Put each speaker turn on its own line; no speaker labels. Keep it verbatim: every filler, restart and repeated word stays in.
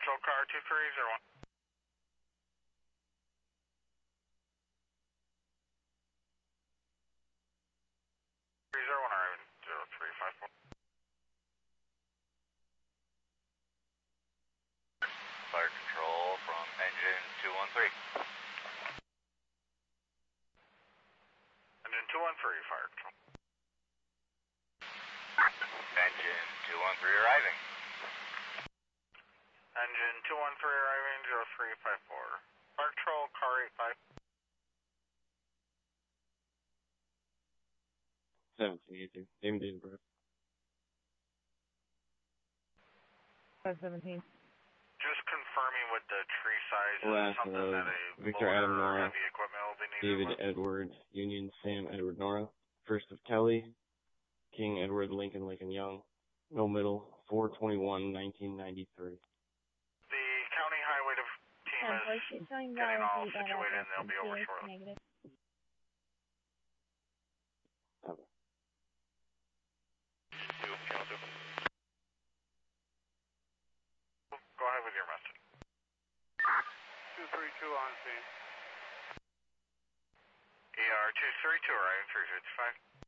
Patrol car two three zero one. three zero one arriving zero three five four. Fire control from engine two one three. Engine two one three, fire control. Engine two one three arriving. Engine two one three arriving zero three five four. Fire control car eight five.
seventeen eighty-two. Same date of birth.
five seventeen.
Just confirming with the tree size is
Last
something
of
that a
Victor
loader
Adam
or
Nora,
heavy equipment will be needed
David
with.
Edward, Union Sam Edward Nora, First of Kelly, King Edward Lincoln Lincoln Young, no middle, four twenty-one nineteen ninety-three.
The county highway team is getting all situated and they'll be over shortly.
Negative.
Okay.
Go ahead with your message.
two three two on scene.
E R two three two arriving three fifty-five.